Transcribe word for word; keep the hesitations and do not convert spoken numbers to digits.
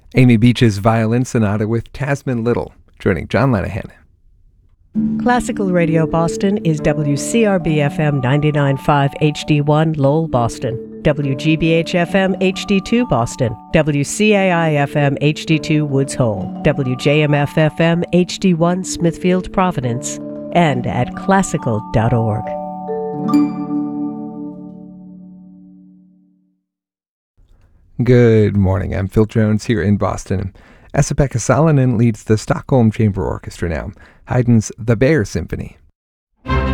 Amy Beach's Violin Sonata with Tasman Little, joining John Lanahan. Classical Radio Boston is W C R B F M ninety-nine point five H D one Lowell, Boston, W G B H F M H D two Boston, W C A I F M H D two Woods Hole, W J M F F M H D one Smithfield, Providence, and at classical dot org. Good morning. I'm Phil Jones here in Boston. Esa-Pekka Salonen leads the Stockholm Chamber Orchestra now. Haydn's The Bear Symphony